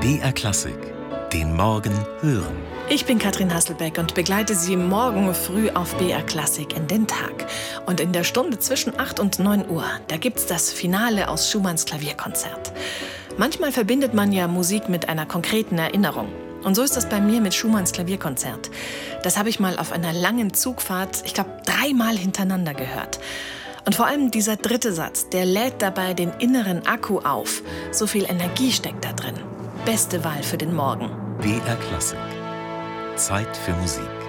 BR Klassik, den Morgen hören. Ich bin Katrin Hasselbeck und begleite Sie morgen früh auf BR Klassik in den Tag. Und in der Stunde zwischen 8 und 9 Uhr, da gibt's das Finale aus Schumanns Klavierkonzert. Manchmal verbindet man ja Musik mit einer konkreten Erinnerung. Und so ist das bei mir mit Schumanns Klavierkonzert. Das habe ich mal auf einer langen Zugfahrt, ich glaube 3-mal hintereinander gehört. Und vor allem dieser dritte Satz, der lädt dabei den inneren Akku auf. So viel Energie steckt da drin. Beste Wahl für den Morgen. BR Klassik. Zeit für Musik.